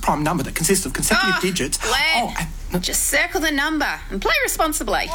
prime number that consists of consecutive digits... Glenn, just circle the number and play responsibly.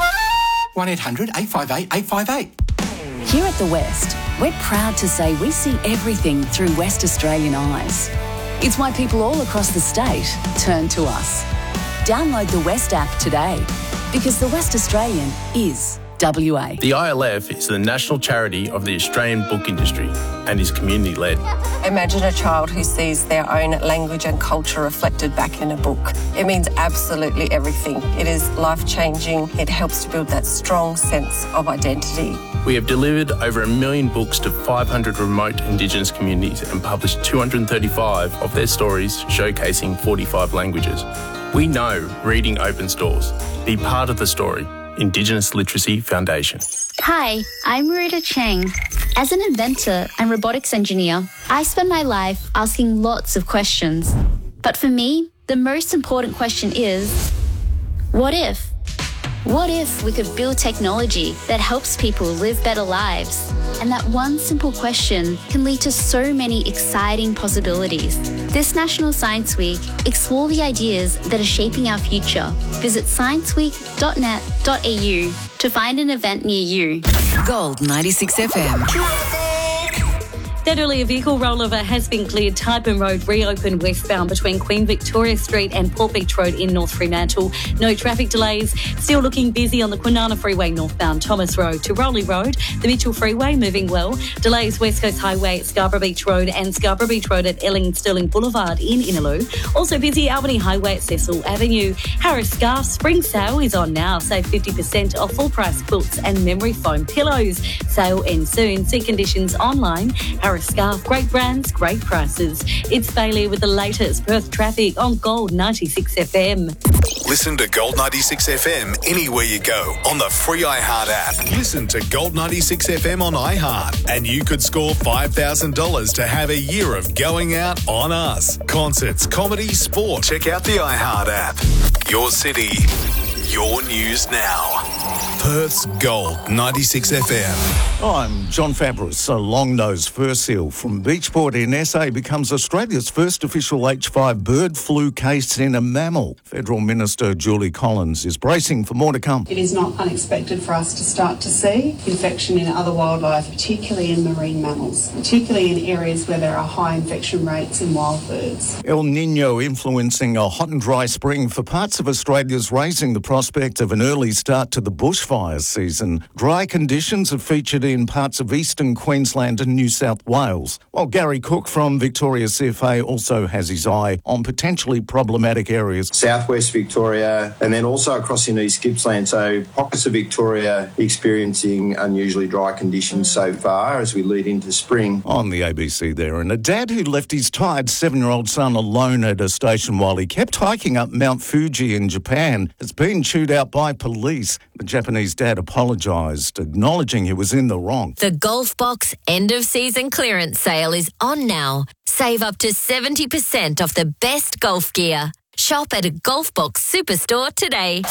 1-800-858-858. Here at The West, we're proud to say we see everything through West Australian eyes. It's why people all across the state turn to us. Download the West app today, because The West Australian is WA. The ILF is the national charity of the Australian book industry and is community-led. Imagine a child who sees their own language and culture reflected back in a book. It means absolutely everything. It is life-changing. It helps to build that strong sense of identity. We have delivered over 1 million books to 500 remote Indigenous communities and published 235 of their stories showcasing 45 languages. We know reading opens doors. Be part of the story. Indigenous Literacy Foundation. Hi, I'm Marita Chang. As an inventor and robotics engineer, I spend my life asking lots of questions. But for me, the most important question is, what if? What if we could build technology that helps people live better lives? And that one simple question can lead to so many exciting possibilities. This National Science Week, explore the ideas that are shaping our future. Visit scienceweek.net.au to find an event near you. Gold 96 FM. That earlier vehicle rollover has been cleared. Tyburn Road reopened westbound between Queen Victoria Street and Port Beach Road in North Fremantle. No traffic delays. Still looking busy on the Kwinana Freeway northbound Thomas Road to Rowley Road. The Mitchell Freeway moving well. Delays West Coast Highway at Scarborough Beach Road and Scarborough Beach Road at Elling Sterling Boulevard in Innaloo. Also busy Albany Highway at Cecil Avenue. Harris Scarf spring sale is on now. Save 50% off full price quilts and memory foam pillows. Sale ends soon. See conditions online. Harris Scarf, great brands, great prices. It's Bailey with the latest Perth traffic on Gold 96 FM. Listen to Gold 96 FM anywhere you go on the free iHeart app. Listen to Gold 96 FM on iHeart and you could score $5,000 to have a year of going out on us. Concerts, comedy, sport. Check out the iHeart app. Your city, your news now. Perth's Gold 96 FM. I'm John Fabris. A long-nosed fur seal from Beachport in SA becomes Australia's first official H5 bird flu case in a mammal. Federal Minister Julie Collins is bracing for more to come. It is not unexpected for us to start to see infection in other wildlife, particularly in marine mammals, particularly in areas where there are high infection rates in wild birds. El Niño influencing a hot and dry spring for parts of Australia's raising the prospect of an early start to the bushfire season. Dry conditions have featured in parts of eastern Queensland and New South Wales, while Gary Cook from Victoria CFA also has his eye on potentially problematic areas. Southwest Victoria and then also across in East Gippsland, so pockets of Victoria experiencing unusually dry conditions so far as we lead into spring. On the ABC there, and a dad who left his tired 7-year-old son alone at a station while he kept hiking up Mount Fuji in Japan has been chewed out by police. The Japanese dad apologised, acknowledging he was in the wrong. The Golf Box end-of-season clearance sale is on now. Save up to 70% off the best golf gear. Shop at a Golf Box Superstore today.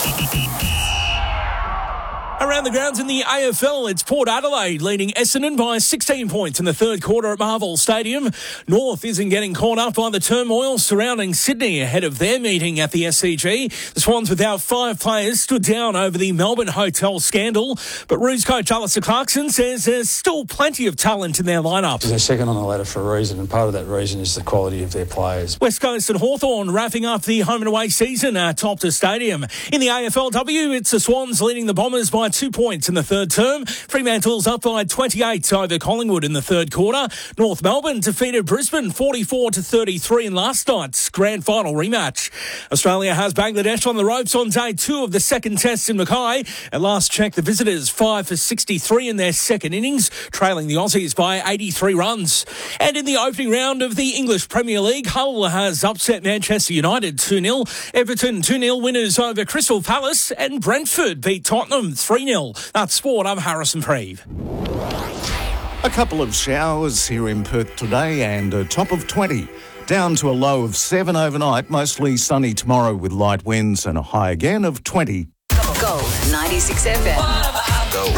Around the grounds in the AFL, it's Port Adelaide leading Essendon by 16 points in the third quarter at Marvel Stadium. North isn't getting caught up by the turmoil surrounding Sydney ahead of their meeting at the SCG. The Swans, without 5 players, stood down over the Melbourne hotel scandal. But Roos coach Alistair Clarkson says there's still plenty of talent in their lineup. They're second on the ladder for a reason, and part of that reason is the quality of their players. West Coast and Hawthorn wrapping up the home and away season at Optus Stadium. In the AFLW, it's the Swans leading the Bombers by 2 points in the third term. Fremantle's up by 28 over Collingwood in the third quarter. North Melbourne defeated Brisbane 44-33 in last night's grand final rematch. Australia has Bangladesh on the ropes on day 2 of the second test in Mackay. At last check, the visitors 5 for 63 in their second innings, trailing the Aussies by 83 runs. And in the opening round of the English Premier League, Hull has upset Manchester United 2-0. Everton 2-0 winners over Crystal Palace, and Brentford beat Tottenham 3-0. That's sport. I'm Harrison Preeve. A couple of showers here in Perth today and a top of 20. Down to a low of 7 overnight, mostly sunny tomorrow with light winds and a high again of 20. Gold 96 FM. Gold.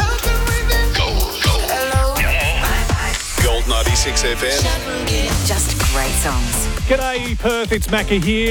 Gold 96 FM. Just great songs. G'day Perth, it's Macca here.